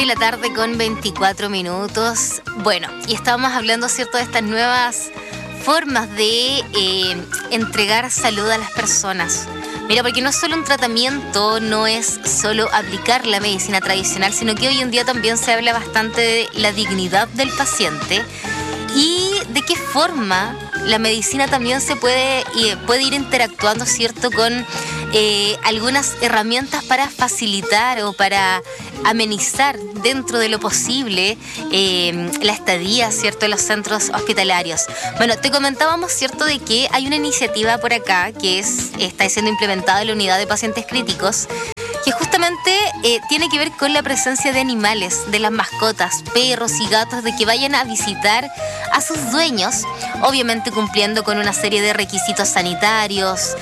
7:24 p.m. Bueno, y estábamos hablando, ¿cierto?, de estas nuevas formas de entregar salud a las personas. Mira, porque no es solo un tratamiento, no es solo aplicar la medicina tradicional, sino que hoy en día también se habla bastante de la dignidad del paciente y de qué forma la medicina también se puede ir interactuando, ¿cierto?, con algunas herramientas para facilitar o para amenizar dentro de lo posible la estadía, ¿cierto?, en los centros hospitalarios. Bueno, te comentábamos, ¿cierto?, de que hay una iniciativa por acá que está siendo implementada en la unidad de pacientes críticos, que justamente tiene que ver con la presencia de animales, de las mascotas, perros y gatos, de que vayan a visitar a sus dueños, obviamente cumpliendo con una serie de requisitos sanitarios.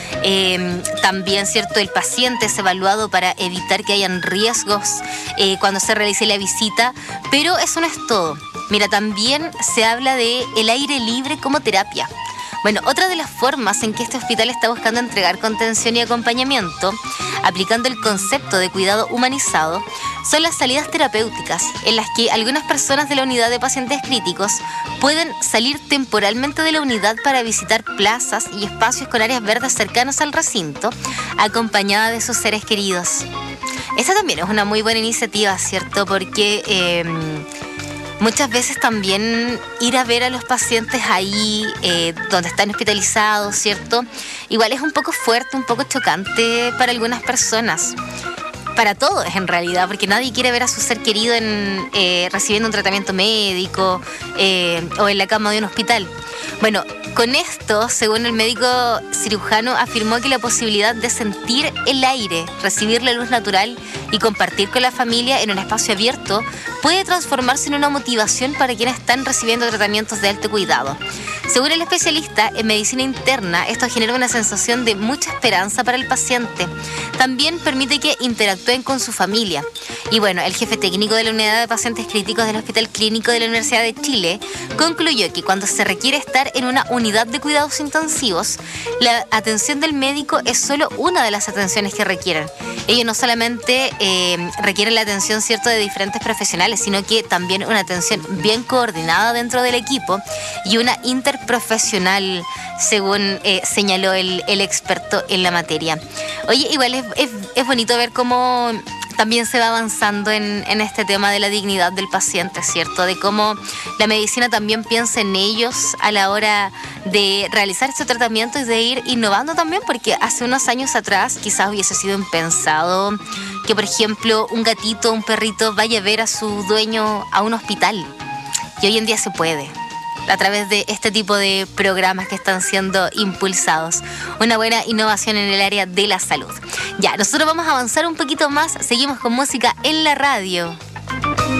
También, ¿cierto?, el paciente es evaluado para evitar que hayan riesgos cuando se realice la visita, pero eso no es todo. Mira, también se habla de el aire libre como terapia. Bueno, otra de las formas en que este hospital está buscando entregar contención y acompañamiento, aplicando el concepto de cuidado humanizado, son las salidas terapéuticas, en las que algunas personas de la unidad de pacientes críticos pueden salir temporalmente de la unidad para visitar plazas y espacios con áreas verdes cercanos al recinto, acompañada de sus seres queridos. Esta también es una muy buena iniciativa, ¿cierto? Porque muchas veces también ir a ver a los pacientes ahí donde están hospitalizados, ¿cierto?, igual es un poco fuerte, un poco chocante para algunas personas. Para todos, en realidad, porque nadie quiere ver a su ser querido recibiendo un tratamiento médico o en la cama de un hospital. Bueno, con esto, según el médico cirujano, afirmó que la posibilidad de sentir el aire, recibir la luz natural y compartir con la familia en un espacio abierto puede transformarse en una motivación para quienes están recibiendo tratamientos de alto cuidado. Según el especialista en medicina interna, esto genera una sensación de mucha esperanza para el paciente. También permite que interactúen con su familia. Y bueno, el jefe técnico de la unidad de pacientes críticos del Hospital Clínico de la Universidad de Chile concluyó que cuando se requiere estar en una unidad de cuidados intensivos, la atención del médico es solo una de las atenciones que requieren. Ellos no solamente requieren la atención, ¿cierto?, de diferentes profesionales, sino que también una atención bien coordinada dentro del equipo y una interprofesional, según señaló el experto en la materia. Oye, igual es bonito ver cómo también se va avanzando en este tema de la dignidad del paciente, ¿cierto? De cómo la medicina también piensa en ellos a la hora de realizar este tratamiento y de ir innovando también, porque hace unos años atrás quizás hubiese sido impensado que, por ejemplo, un gatito, un perrito vaya a ver a su dueño a un hospital. Y hoy en día se puede, a través de este tipo de programas que están siendo impulsados. Una buena innovación en el área de la salud. Ya, nosotros vamos a avanzar un poquito más. Seguimos con música en la radio.